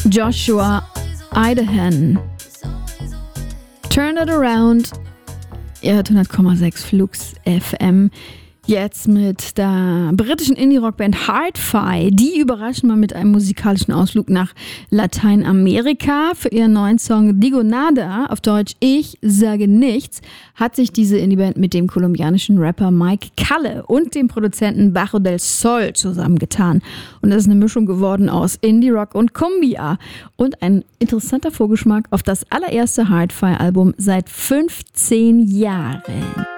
Joshua Idahan. Turn It Around. Ihr hört 100,6 Flux FM. Jetzt mit der britischen Indie-Rock-Band Hard-Fi. Die überraschen mal mit einem musikalischen Ausflug nach Lateinamerika. Für ihren neuen Song Digo Nada, auf Deutsch Ich sage nichts, hat sich diese Indie-Band mit dem kolumbianischen Rapper Mike Calle und dem Produzenten Bajo del Sol zusammengetan. Und das ist eine Mischung geworden aus Indie-Rock und Cumbia. Und ein interessanter Vorgeschmack auf das allererste Hard-Fi-Album seit 15 Jahren.